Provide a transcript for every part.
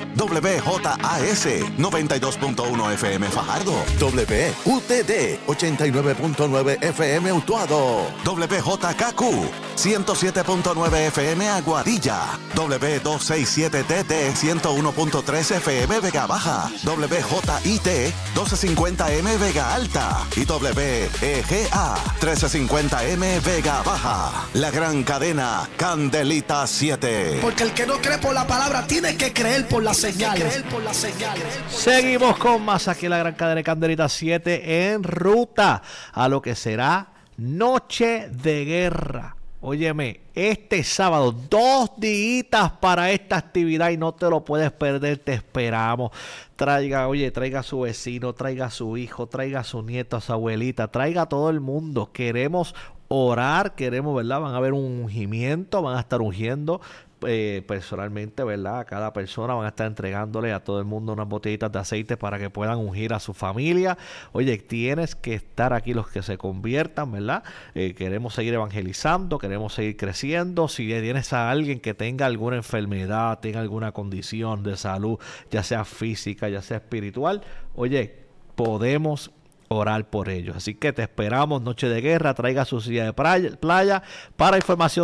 WJAS 92.1 FM Fajardo, WUTD 89.9 FM Utuado, WJKQ 107.9 FM Aguadilla, W267TT 101.3 FM Vega Baja, WJIT 1250M Vega Alta y WEGA 1350M Vega Baja. La gran cadena Candelita 7. Porque el que no cree por la palabra tiene que creer por la señal. Seguimos con más aquí en la gran cadena Candelita 7 en ruta a lo que será Noche de Guerra. Óyeme, este sábado, 2 días para esta actividad y no te lo puedes perder, te esperamos. Traiga a su vecino, traiga a su hijo, traiga a su nieto, a su abuelita, traiga a todo el mundo. Queremos orar, ¿verdad? Van a haber un ungimiento, van a estar ungiendo personalmente, ¿verdad? A cada persona van a estar entregándole a todo el mundo unas botellitas de aceite para que puedan ungir a su familia. Oye, tienes que estar aquí los que se conviertan, ¿verdad? Queremos seguir evangelizando, queremos seguir creciendo. Si tienes a alguien que tenga alguna enfermedad, tenga alguna condición de salud, ya sea física, ya sea espiritual, oye, podemos orar por ellos. Así que te esperamos, Noche de Guerra, traiga su silla de playa. Para información,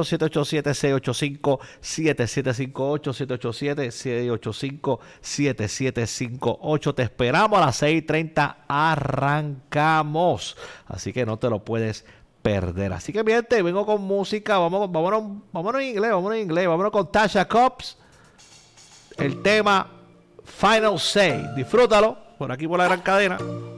787-685-7758, 787-685-7758. Te esperamos a las 6:30, arrancamos. Así que no te lo puedes perder. Así que, mi gente, vengo con música. Vámonos en inglés, vámonos con Tasha Cobbs. El tema Final Say. Disfrútalo por aquí por la gran cadena.